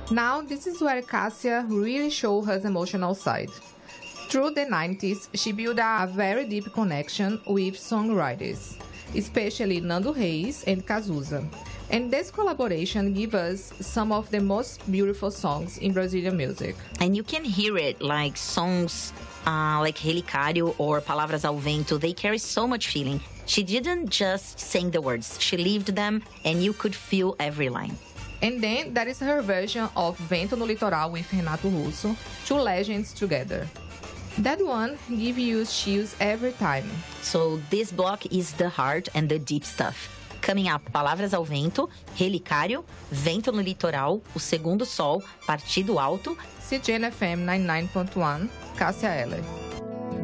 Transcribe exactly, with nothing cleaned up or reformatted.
Now, this is where Cássia really showed her emotional side. Through the nineties, she built a very deep connection with songwriters, especially Nando Reis and Cazuza. And this collaboration gives us some of the most beautiful songs in Brazilian music. And you can hear it, like songs uh, like Relicário or Palavras ao Vento. They carry so much feeling. She didn't just sing the words, she lived them, and you could feel every line. And then there is her version of Vento no Litoral with Renato Russo, two legends together. That one gives you chills every time. So this block is the heart and the deep stuff. Coming up, Palavras ao Vento, Relicário, Vento no Litoral, O Segundo Sol, Partido Alto. C G N F M noventa e nove ponto um, Cássia Eller.